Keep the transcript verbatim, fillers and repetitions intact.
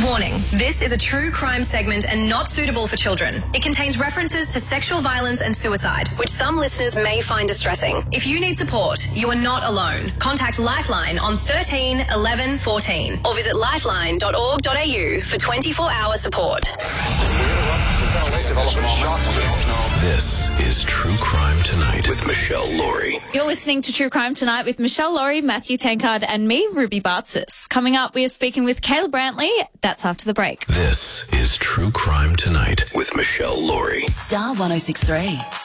Warning, this is a true crime segment and not suitable for children. It contains references to sexual violence and suicide, which some listeners may find distressing. If you need support, you are not alone. Contact Lifeline on thirteen eleven fourteen or visit lifeline dot org dot a u for twenty-four hour support. This is True Crime Tonight with Michelle Laurie. You're listening to True Crime Tonight with Michelle Laurie, Matthew Tankard and me, Ruby Bartsis. Coming up, we are speaking with Caleb Brantley. That's after the break. This is True Crime Tonight with Michelle Laurie. Star one oh six three.